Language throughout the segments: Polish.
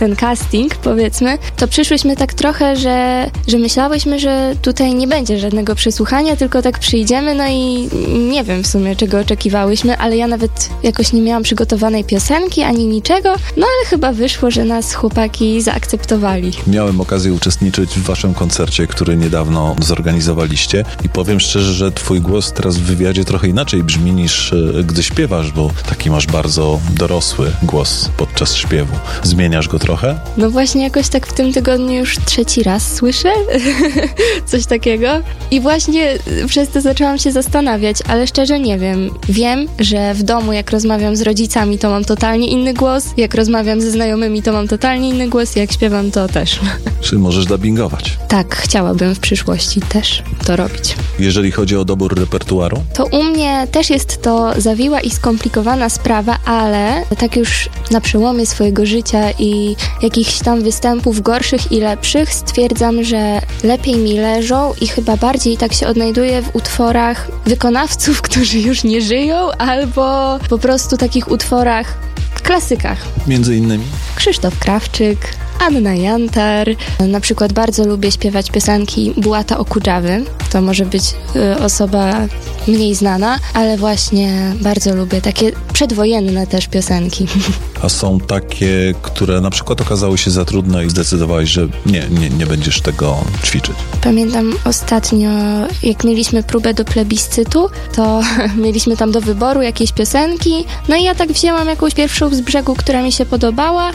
ten casting, powiedzmy, to przyszłyśmy tak trochę, że myślałyśmy, że tutaj nie będzie żadnego przesłuchania, tylko tak przyjdziemy, no i nie wiem w sumie, czego oczekiwałyśmy, ale ja nawet jakoś nie miałam przygotowanej piosenki, ani niczego, no ale chyba wyszło, że nas chłopaki zaakceptowali. Miałem okazję uczestniczyć w waszym koncercie, który niedawno zorganizowaliście i powiem szczerze, że twój głos teraz w wywiadzie trochę inaczej brzmi niż gdy śpiewasz, bo taki masz bardzo dorosły głos podczas śpiewu. Zmieniasz go trochę? No właśnie jakoś tak w tym tygodniu już 3. raz słyszę coś takiego i właśnie przez to zaczęłam się zastanawiać, ale szczerze nie wiem. Wiem, że w domu jak rozmawiam z rodzicami, to mam totalnie inny głos, jak rozmawiam ze znajomymi, to mam totalnie inny głos, jak śpiewam, to też. Czy możesz dubbingować? Tak, chciałabym w przyszłości też to robić. Jeżeli chodzi o dobór repertuaru? To u mnie też jest to zawiła i skomplikowana sprawa, ale tak już na przełomie swojego życia i jakichś tam występów gorszych i lepszych stwierdzam, że lepiej mi leżą i chyba bardziej tak się odnajduję w utworach wykonawców, którzy już nie żyją, albo po prostu takich utworach, klasykach. Między innymi? Krzysztof Krawczyk, Anna Jantar. Na przykład bardzo lubię śpiewać piosenki Bułata Okudżawy. To może być osoba mniej znana, ale właśnie bardzo lubię takie przedwojenne też piosenki. A są takie, które na przykład okazały się za trudne i zdecydowałeś, że nie będziesz tego ćwiczyć? Pamiętam ostatnio, jak mieliśmy próbę do plebiscytu, to mieliśmy tam do wyboru jakieś piosenki, no i ja tak wzięłam jakąś pierwszą z brzegu, która mi się podobała,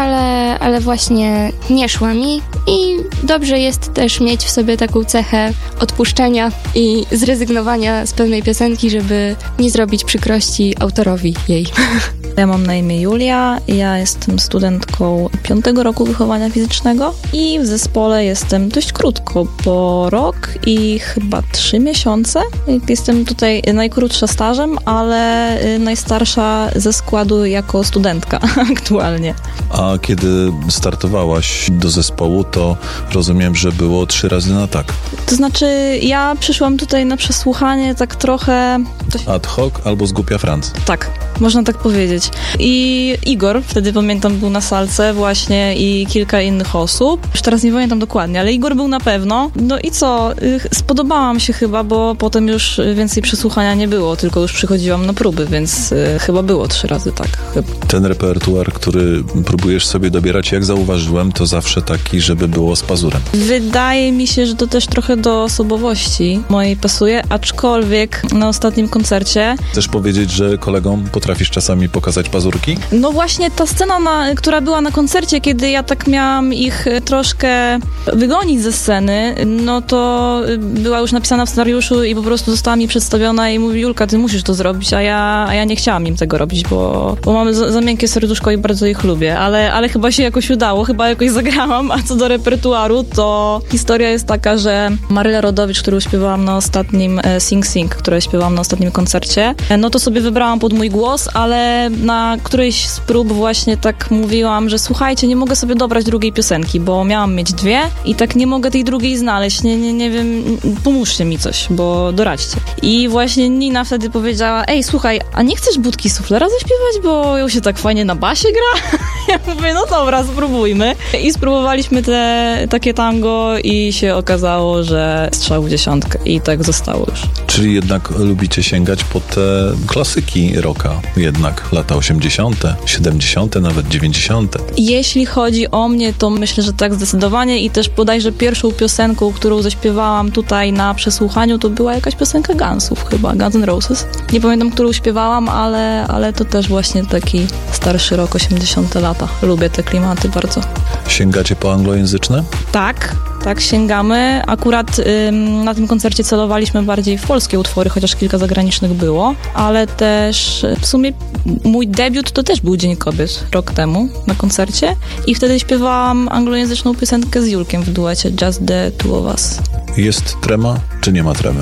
ale właśnie nie szła mi i dobrze jest też mieć w sobie taką cechę odpuszczenia i zrezygnowania z pewnej piosenki, żeby nie zrobić przykrości autorowi jej. Ja mam na imię Julia, ja jestem studentką 5. roku wychowania fizycznego i w zespole jestem dość krótko, bo rok i chyba 3 miesiące. Jestem tutaj najkrótsza stażem, ale najstarsza ze składu jako studentka aktualnie. A kiedy startowałaś do zespołu, to rozumiem, że było 3 razy na tak. To znaczy, ja przyszłam tutaj na przesłuchanie tak trochę... Ad hoc albo z głupia Franc. Tak, można tak powiedzieć. I Igor, wtedy pamiętam, był na salce właśnie i kilka innych osób. Już teraz nie pamiętam dokładnie, ale Igor był na pewno. No i co? Spodobałam się chyba, bo potem już więcej przesłuchania nie było, tylko już przychodziłam na próby, więc chyba było 3 razy tak. Ten repertuar, który próbujesz sobie dobierać, jak zauważyłem, to zawsze taki, żeby było z pazurem. Wydaje mi się, że to też trochę do osobowości mojej pasuje, aczkolwiek na ostatnim koncercie... Chcesz powiedzieć, że kolegom potrafisz czasami pokazać pazurki? No właśnie ta scena, która była na koncercie, kiedy ja tak miałam ich troszkę wygonić ze sceny, no to była już napisana w scenariuszu i po prostu została mi przedstawiona i mówi: Julka, ty musisz to zrobić, a ja nie chciałam im tego robić, bo mamy za miękkie serduszko i bardzo ich lubię, ale chyba się jakoś udało, chyba jakoś zagrałam, a co do repertuaru, to historia jest taka, że Maryla Rodowicz, którą śpiewałam na ostatnim Sing Sing, które śpiewałam na ostatnim koncercie, no to sobie wybrałam pod mój głos, ale na którejś z prób właśnie tak mówiłam, że słuchajcie, nie mogę sobie dobrać drugiej piosenki, bo miałam mieć 2 i tak nie mogę tej drugiej znaleźć, nie wiem, pomóżcie mi coś, bo doradźcie. I właśnie Nina wtedy powiedziała: ej, słuchaj, a nie chcesz Budki Suflera zaśpiewać, bo ją się tak fajnie na basie gra? Ja mówię, no dobra, spróbujmy. I spróbowaliśmy takie tango i się okazało, że strzał w 10 i tak zostało już. Czyli jednak lubicie sięgać po te klasyki rocka, jednak lata 80., 70., nawet 90. Jeśli chodzi o mnie, to myślę, że tak zdecydowanie i też bodajże pierwszą piosenką, którą zaśpiewałam tutaj na przesłuchaniu, to była jakaś piosenka Gunsów chyba, Guns N' Roses. Nie pamiętam, którą śpiewałam, ale to też właśnie taki starszy rok, 80. lata. Lubię te klimaty bardzo. Sięgacie po anglojęzyczne? Tak, sięgamy. Akurat na tym koncercie celowaliśmy bardziej w polskie utwory, chociaż kilka zagranicznych było, ale też w sumie mój debiut to też był Dzień Kobiet rok temu na koncercie i wtedy śpiewałam anglojęzyczną piosenkę z Julkiem w duecie Just the Two of Us. Jest trema, czy nie ma tremy?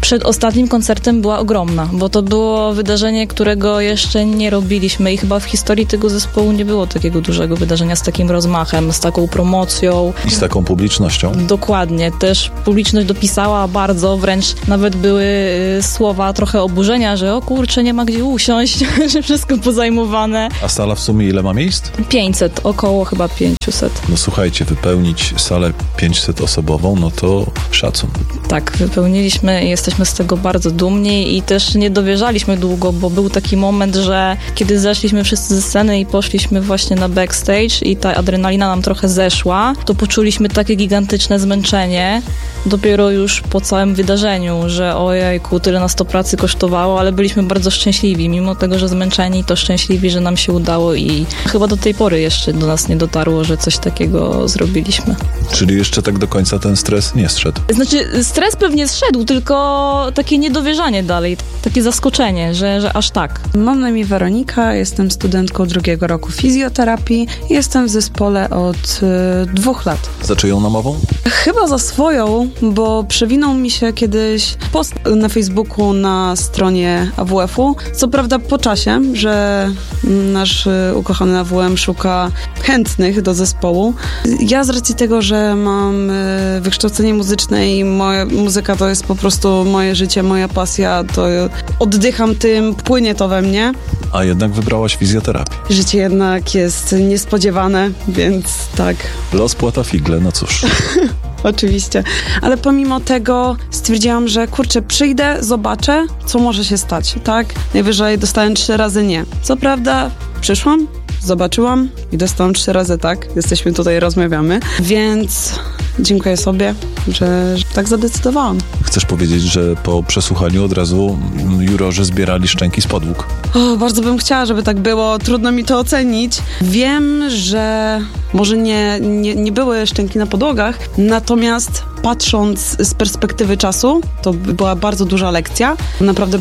przed ostatnim koncertem była ogromna, bo to było wydarzenie, którego jeszcze nie robiliśmy i chyba w historii tego zespołu nie było takiego dużego wydarzenia z takim rozmachem, z taką promocją. I z taką publicznością. Dokładnie. Też publiczność dopisała bardzo, wręcz nawet były słowa trochę oburzenia, że o kurczę, nie ma gdzie usiąść, że wszystko pozajmowane. A sala w sumie ile ma miejsc? 500, około chyba 500. No słuchajcie, wypełnić salę 500-osobową, no to szacun. Tak, wypełniliśmy i jesteśmy z tego bardzo dumni i też nie dowierzaliśmy długo, bo był taki moment, że kiedy zeszliśmy wszyscy ze sceny i poszliśmy właśnie na backstage i ta adrenalina nam trochę zeszła, to poczuliśmy takie gigantyczne zmęczenie dopiero już po całym wydarzeniu, że ojejku, tyle nas to pracy kosztowało, ale byliśmy bardzo szczęśliwi, mimo tego, że zmęczeni, to szczęśliwi, że nam się udało i chyba do tej pory jeszcze do nas nie dotarło, że coś takiego zrobiliśmy. Czyli jeszcze tak do końca ten stres nie zszedł? Znaczy, stres pewnie zszedł, tylko takie niedowierzanie dalej, takie zaskoczenie, że aż tak. Mam na imię Weronika, jestem studentką 2. roku fizjoterapii. Jestem w zespole od 2 lat. Za czyją namową? Chyba za swoją, bo przewinął mi się kiedyś post na Facebooku na stronie AWF-u. Co prawda po czasie, że nasz ukochany AWM szuka chętnych do zespołu. Ja z racji tego, że mam wykształcenie muzyczne i moja muzyka to jest po prostu moje życie, moja pasja, to oddycham tym, płynie to we mnie. A jednak wybrałaś fizjoterapię. Życie jednak jest niespodziewane, więc tak. Los płata figle, no cóż. Oczywiście. Ale pomimo tego stwierdziłam, że kurczę, przyjdę, zobaczę, co może się stać, tak? Najwyżej dostałem 3 razy nie. Co prawda, przyszłam, zobaczyłam i dostałam 3 razy tak. Jesteśmy tutaj, rozmawiamy. Więc dziękuję sobie, że tak zadecydowałam. Chcesz powiedzieć, że po przesłuchaniu od razu jurorzy zbierali szczęki z podłóg? O, bardzo bym chciała, żeby tak było. Trudno mi to ocenić. Wiem, że może nie były szczęki na podłogach, natomiast patrząc z perspektywy czasu, to była bardzo duża lekcja. Naprawdę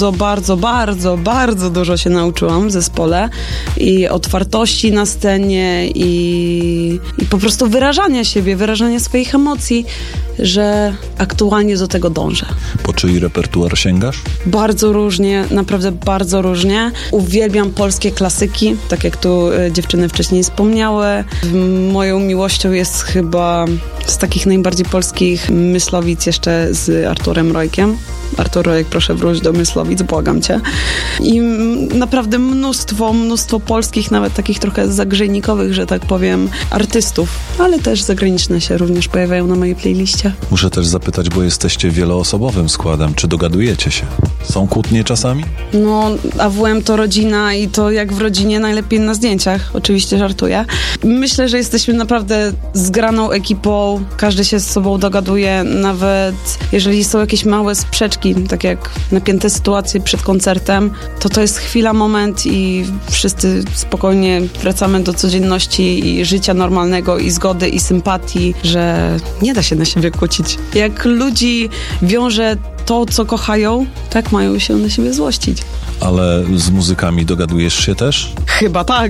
bardzo dużo się nauczyłam w zespole i otwartości na scenie i po prostu wyrażania siebie, wyrażania swoich emocji, że aktualnie do tego dążę. Po czyj repertuar sięgasz? Bardzo różnie, naprawdę bardzo różnie. Uwielbiam polskie klasyki, tak jak tu dziewczyny wcześniej wspomniały. Moją miłością jest chyba z takich najbardziej polskich Myslowic jeszcze z Arturem Rojkiem. Artur Rojek, proszę wróć do Myslowic, błagam cię. I naprawdę mnóstwo polskich, nawet takich trochę zagrzejnikowych, że tak powiem, artystów, ale też zagraniczne się również pojawiają na mojej playliście. Muszę też zapytać, bo jesteście wieloosobowym składem. Czy dogadujecie się? Są kłótnie czasami? No, AWM to rodzina i to jak w rodzinie najlepiej na zdjęciach. Oczywiście żartuję. Myślę, że jesteśmy naprawdę zgraną ekipą. Każdy się z sobą dogaduje, nawet jeżeli są jakieś małe sprzeczki, tak jak napięte sytuacje przed koncertem, to jest chwila, moment i wszyscy spokojnie wracamy do codzienności i życia normalnego i zgody i sympatii, że nie da się na siebie kłócić. Jak ludzi wiąże to, co kochają, tak mają się na siebie złościć. Ale z muzykami dogadujesz się też? Chyba tak.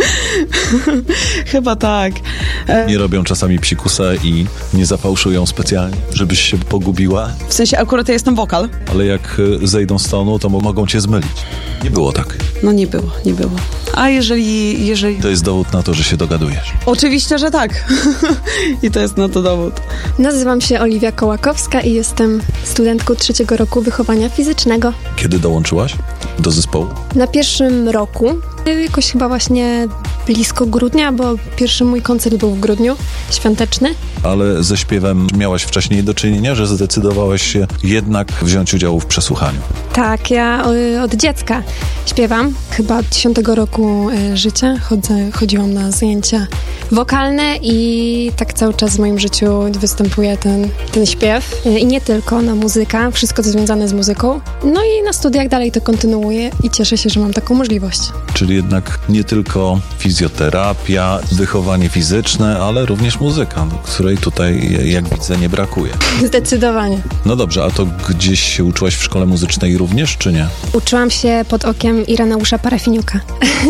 Chyba tak. Nie robią czasami psikusa i nie zafałszują specjalnie, żebyś się pogubiła? W sensie akurat ja jestem wokal. Ale jak zejdą z tonu, to mogą cię zmylić. Nie było tak. No nie było. A jeżeli... To jest dowód na to, że się dogadujesz. Oczywiście, że tak. I to jest na to dowód. Nazywam się Oliwia Kołakowska i jestem studentką 3. roku wychowania fizycznego. Kiedy dołączyłaś do zespołu? Na 1. roku, jakoś chyba właśnie blisko grudnia, bo pierwszy mój koncert był w grudniu, świąteczny. Ale ze śpiewem miałaś wcześniej do czynienia, że zdecydowałaś się jednak wziąć udział w przesłuchaniu? Tak, ja od dziecka śpiewam. Chyba od 10 roku życia chodziłam na zajęcia wokalne i tak cały czas w moim życiu występuje ten śpiew. I nie tylko na muzyka, wszystko co związane z muzyką. No i na studiach dalej to kontynuuję i cieszę się, że mam taką możliwość. Czyli jednak nie tylko fizjoterapia, wychowanie fizyczne, ale również muzyka, której tutaj, jak widzę, nie brakuje. Zdecydowanie. No dobrze, a to gdzieś się uczyłaś w szkole muzycznej również, czy nie? Uczyłam się pod okiem Ireneusza Parafiniuka.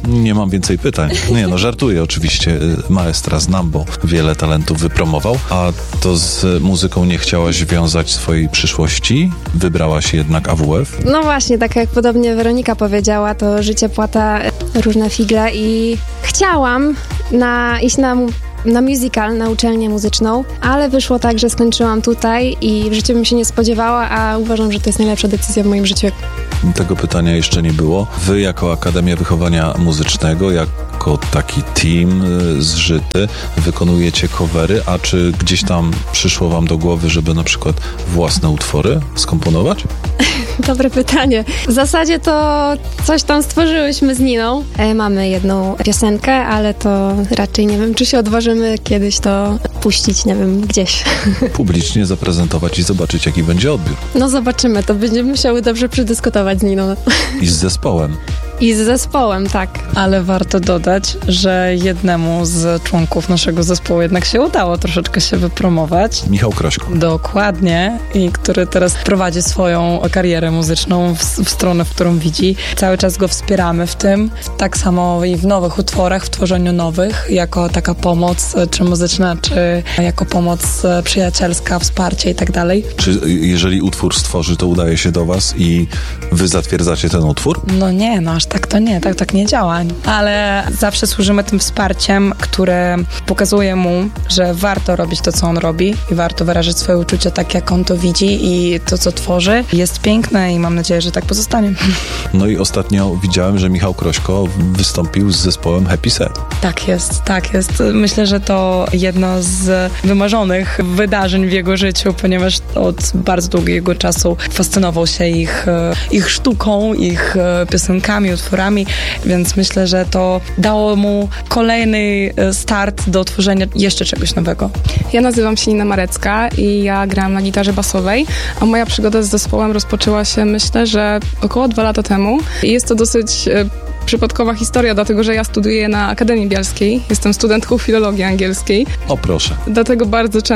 Nie mam więcej pytań. Nie, no żartuję oczywiście. Maestra znam, bo wiele talentów wypromował. A to z muzyką nie chciałaś wiązać swojej przyszłości? Wybrałaś jednak AWF? No właśnie, tak jak podobnie Weronika powiedziała, to życie płata różne figle i chciałam iść na musical, na uczelnię muzyczną, ale wyszło tak, że skończyłam tutaj i w życiu bym się nie spodziewała, a uważam, że to jest najlepsza decyzja w moim życiu. Tego pytania jeszcze nie było. Wy jako Akademia Wychowania Muzycznego, jako taki team zżyty, wykonujecie covery, a czy gdzieś tam przyszło wam do głowy, żeby na przykład własne utwory skomponować? Dobre pytanie. W zasadzie to coś tam stworzyłyśmy z Niną. Mamy jedną piosenkę, ale to raczej nie wiem, czy się odważymy kiedyś to puścić, nie wiem, gdzieś. Publicznie zaprezentować i zobaczyć, jaki będzie odbiór. No zobaczymy, to będziemy musiały dobrze przedyskutować z Niną. I z zespołem. I z zespołem, tak. Ale warto dodać, że jednemu z członków naszego zespołu jednak się udało troszeczkę się wypromować. Michał Krośko. Dokładnie. I który teraz prowadzi swoją karierę muzyczną w stronę, w którą widzi. Cały czas go wspieramy w tym. Tak samo i w nowych utworach, w tworzeniu nowych, jako taka pomoc, czy muzyczna, czy jako pomoc przyjacielska, wsparcie i tak dalej. Czy jeżeli utwór stworzy, to udaje się do was i wy zatwierdzacie ten utwór? No nie, no aż tak to nie, tak nie działa. Ale zawsze służymy tym wsparciem, które pokazuje mu, że warto robić to, co on robi i warto wyrażać swoje uczucia tak, jak on to widzi i to, co tworzy, jest piękne i mam nadzieję, że tak pozostanie. No i ostatnio widziałem, że Michał Krośko wystąpił z zespołem Happy Set. Tak jest. Myślę, że to jedno z wymarzonych wydarzeń w jego życiu, ponieważ od bardzo długiego czasu fascynował się ich sztuką, ich piosenkami, utworami, więc myślę, że to dało mu kolejny start do tworzenia jeszcze czegoś nowego. Ja nazywam się Nina Marecka i ja gram na gitarze basowej, a moja przygoda z zespołem rozpoczęła się, myślę, że około 2 lata temu. I jest to dosyć przypadkowa historia, dlatego że ja studiuję na Akademii Bielskiej. Jestem studentką filologii angielskiej. O proszę. Dlatego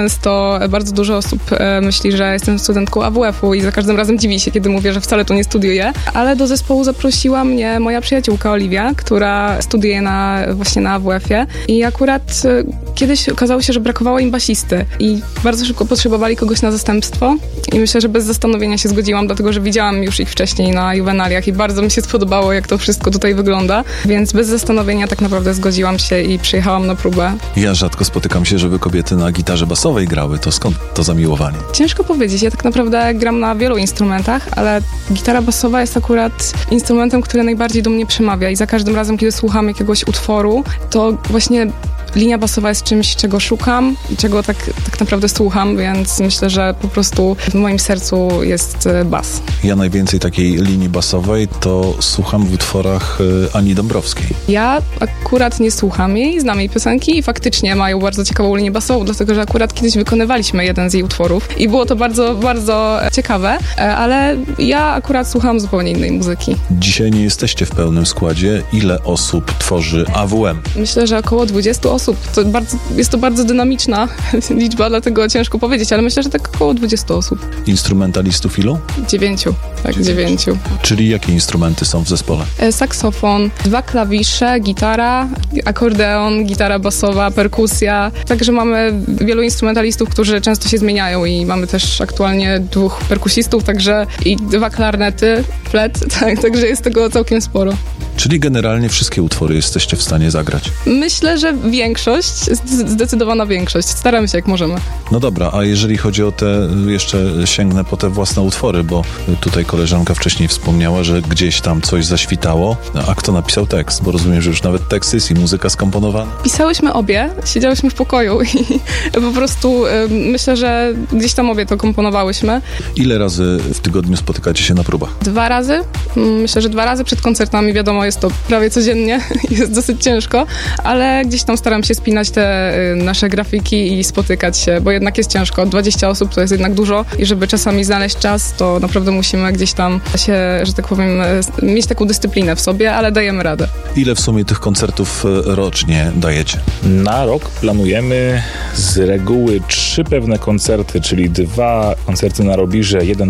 bardzo dużo osób myśli, że jestem studentką AWF-u i za każdym razem dziwi się, kiedy mówię, że wcale tu nie studiuję. Ale do zespołu zaprosiła mnie moja przyjaciółka Oliwia, która studiuje właśnie na AWF-ie. I akurat kiedyś okazało się, że brakowało im basisty i bardzo szybko potrzebowali kogoś na zastępstwo. I myślę, że bez zastanowienia się zgodziłam, dlatego że widziałam już ich wcześniej na Juvenaliach i bardzo mi się spodobało, jak to wszystko tutaj wygląda, więc bez zastanowienia tak naprawdę zgodziłam się i przyjechałam na próbę. Ja rzadko spotykam się, żeby kobiety na gitarze basowej grały. To skąd to zamiłowanie? Ciężko powiedzieć. Ja tak naprawdę gram na wielu instrumentach, ale gitara basowa jest akurat instrumentem, który najbardziej do mnie przemawia i za każdym razem, kiedy słucham jakiegoś utworu, to właśnie linia basowa jest czymś, czego szukam i czego tak naprawdę słucham, więc myślę, że po prostu w moim sercu jest bas. Ja najwięcej takiej linii basowej to słucham w utworach Ani Dąbrowskiej. Ja akurat nie słucham jej, znam jej piosenki i faktycznie mają bardzo ciekawą linię basową, dlatego że akurat kiedyś wykonywaliśmy jeden z jej utworów i było to bardzo, bardzo ciekawe, ale ja akurat słucham zupełnie innej muzyki. Dzisiaj nie jesteście w pełnym składzie. Ile osób tworzy AWM? Myślę, że około 20 osób. Jest to bardzo dynamiczna liczba, dlatego ciężko powiedzieć, ale myślę, że tak około 20 osób. Instrumentalistów ilu? 9. Tak, 9. Czyli jakie instrumenty są w zespole? Saksofon, 2 klawisze, gitara, akordeon, gitara basowa, perkusja. Także mamy wielu instrumentalistów, którzy często się zmieniają i mamy też aktualnie 2 perkusistów, także i 2 klarnety, flet, także jest tego całkiem sporo. Czyli generalnie wszystkie utwory jesteście w stanie zagrać? Myślę, że większość, zdecydowana większość. Staramy się jak możemy. No dobra, a jeżeli chodzi o te, jeszcze sięgnę po te własne utwory, bo tutaj koleżanka wcześniej wspomniała, że gdzieś tam coś zaświtało. A kto napisał tekst? Bo rozumiem, że już nawet tekst jest i muzyka skomponowana. Pisałyśmy obie, siedziałyśmy w pokoju i po prostu myślę, że gdzieś tam obie to komponowałyśmy. Ile razy w tygodniu spotykacie się na próbach? 2 razy. Myślę, że 2 razy przed koncertami, wiadomo, jest to prawie codziennie, jest dosyć ciężko, ale gdzieś tam staram się spinać te nasze grafiki i spotykać się, bo jednak jest ciężko. 20 osób to jest jednak dużo i żeby czasami znaleźć czas, to naprawdę musimy gdzieś tam się, że tak powiem, mieć taką dyscyplinę w sobie, ale dajemy radę. Ile w sumie tych koncertów rocznie dajecie? Na rok planujemy z reguły 3 pewne koncerty, czyli 2 koncerty na Robirze, 1 bochenek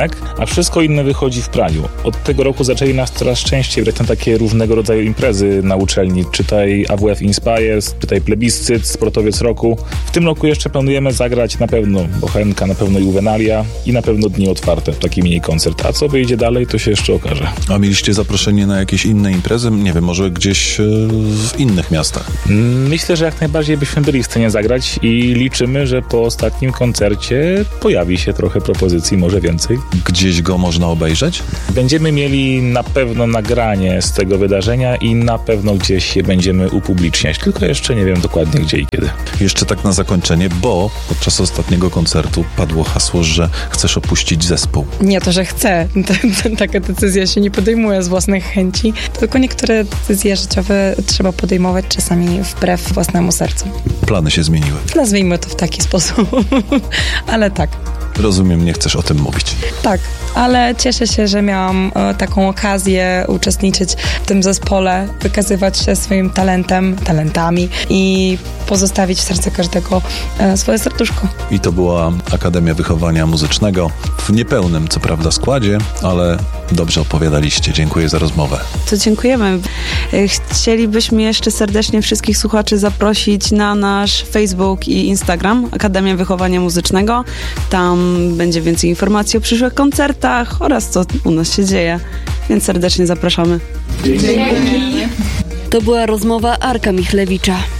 tak, a wszystko inne wychodzi w praniu. Od tego roku zaczęli nas coraz częściej brać na takie różnego rodzaju imprezy na uczelni. Czytaj AWF Inspires, czytaj plebiscyt, sportowiec roku. W tym roku jeszcze planujemy zagrać na pewno Bochenka, na pewno Juvenalia i na pewno Dni Otwarte, taki mini koncert. A co wyjdzie dalej, to się jeszcze okaże. A mieliście zaproszenie na jakieś inne imprezy? Nie wiem, może gdzieś w innych miastach? Myślę, że jak najbardziej byśmy byli w stanie zagrać i liczymy, że po ostatnim koncercie pojawi się trochę propozycji, może więcej. Gdzieś go można obejrzeć? Będziemy mieli na pewno nagranie z tego wydarzenia i na pewno gdzieś je będziemy upubliczniać, tylko jeszcze nie wiem dokładnie gdzie i kiedy. Jeszcze tak na zakończenie, bo podczas ostatniego koncertu padło hasło, że chcesz opuścić zespół. Nie to, że chcę. Taka decyzja się nie podejmuje z własnych chęci, tylko niektóre decyzje życiowe trzeba podejmować czasami wbrew własnemu sercu. Plany się zmieniły. Nazwijmy to w taki sposób, ale tak. Rozumiem, nie chcesz o tym mówić. Tak, ale cieszę się, że miałam taką okazję uczestniczyć w tym zespole, wykazywać się swoim talentami i pozostawić w sercu każdego swoje serduszko. I to była Akademia Wychowania Muzycznego w niepełnym, co prawda, składzie, ale dobrze opowiadaliście. Dziękuję za rozmowę. To dziękujemy. Chcielibyśmy jeszcze serdecznie wszystkich słuchaczy zaprosić na nasz Facebook i Instagram Akademia Wychowania Muzycznego. Tam będzie więcej informacji o przyszłych koncertach oraz co u nas się dzieje. Więc serdecznie zapraszamy. To była rozmowa Arka Michlewicza.